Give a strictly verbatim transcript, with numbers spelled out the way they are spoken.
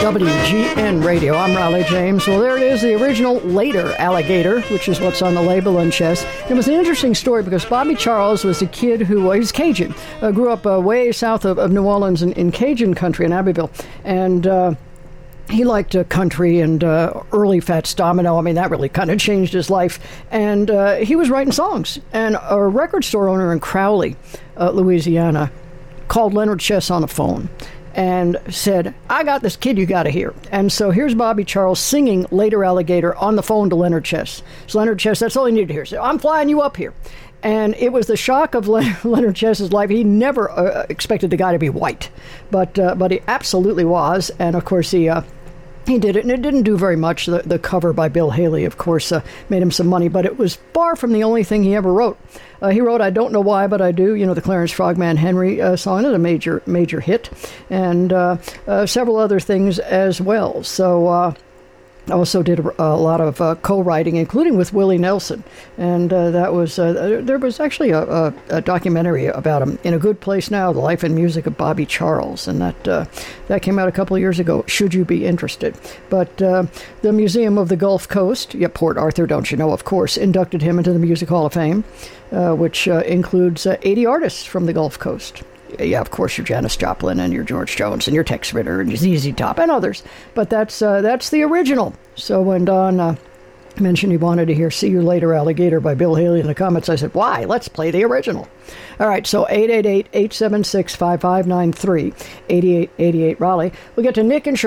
W G N Radio. I'm Raleigh James. Well, there it is, the original Later Alligator, which is what's on the label and chest. It was an interesting story because Bobby Charles was a kid who was he's Cajun, uh, grew up uh, way south of, of New Orleans in, in Cajun country in Abbeville, and uh, he liked uh, country and uh, early Fats Domino. I mean, that really kind of changed his life. And uh, he was writing songs. And a record store owner in Crowley, uh, Louisiana, called Leonard Chess on the phone and said, I got this kid you got to hear. And so here's Bobby Charles singing Later Alligator on the phone to Leonard Chess. So Leonard Chess, that's all he needed to hear. So I'm flying you up here. And it was the shock of Le- Leonard Chess's life. He never uh, expected the guy to be white, but uh, but he absolutely was. And of course, he uh, he did it, and it didn't do very much. The, the cover by Bill Haley, of course, uh, made him some money, but it was far from the only thing he ever wrote. Uh, he wrote "I Don't Know Why, But I Do," you know, the Clarence Frogman Henry uh, song, is a major major hit, and uh, uh, several other things as well. So. Uh, Also did a, a lot of uh, co-writing, including with Willie Nelson, and uh, that was uh, there was actually a, a, a documentary about him, In a Good Place Now: The Life and Music of Bobby Charles, and that uh, that came out a couple of years ago. Should you be interested? But uh, the Museum of the Gulf Coast, yeah, Port Arthur, don't you know? Of course, inducted him into the Music Hall of Fame, uh, which uh, includes uh, eighty artists from the Gulf Coast. Yeah, of course, your Janis Joplin and your George Jones and your Tex Ritter and your Z Z Top and others. But that's uh, that's the original. So when Don uh, mentioned he wanted to hear "See You Later, Alligator" by Bill Haley in the comments, I said, why? Let's play the original. All right, so eight eight eight, eight seven six, five five nine three, eight eight eight eight Raleigh. We'll get to Nick and Shirley.